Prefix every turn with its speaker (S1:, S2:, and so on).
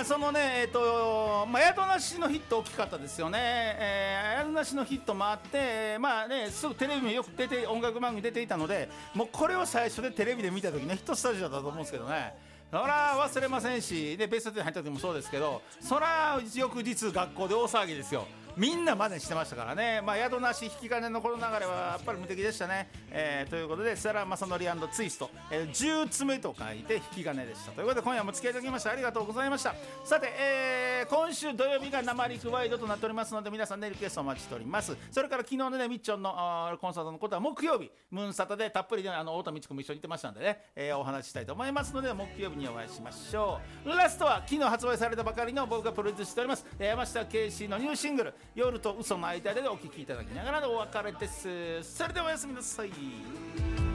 S1: そのね宿なしのヒット大きかったですよね。宿なしのヒットもあって、すぐテレビによく出て音楽番組出ていたので、もうこれを最初でテレビで見た時ね、ヒットスタジオだったと思うんですけどね、そら忘れませんし、でベスト10入った時もそうですけど、そら翌日学校で大騒ぎですよ。みんな真似してましたからね。宿なし引き金のこの流れはやっぱり無敵でしたね。ということで世良正則ツイスト、10爪と書いて引き金でした。ということで今夜も付き合いいただきましてありがとうございました。さて、今週土曜日が生リクワイドとなっておりますので、皆さんねリクエストお待ちしております。それから昨日のねみっちょんのコンサートのことは木曜日ムーンサタでたっぷりで太田美智子も一緒に行ってましたんでね、お話ししたいと思いますので木曜日にお会いしましょう。ラストは昨日発売されたばかりの僕がプロデュースしております山下圭史のニューシングル夜と嘘の間でお聴きいただきながらのお別れです。それではおやすみなさい。